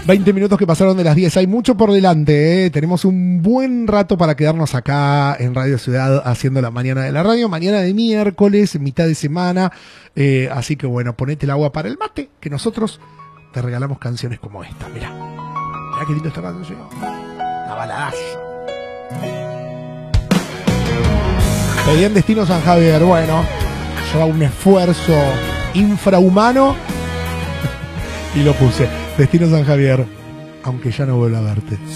20 minutos que pasaron de las 10. Hay mucho por delante, ¿eh? Tenemos un buen rato para quedarnos acá en Radio Ciudad haciendo la mañana de la radio. Mañana de miércoles, mitad de semana. Así que bueno, ponete el agua para el mate, que nosotros te regalamos canciones como esta. Mirá. Mirá qué lindo esta canción. Una baladaza. Pedían Destino San Javier. Bueno, lleva un esfuerzo infrahumano y lo puse. Destino San Javier, aunque ya no vuelva a verte.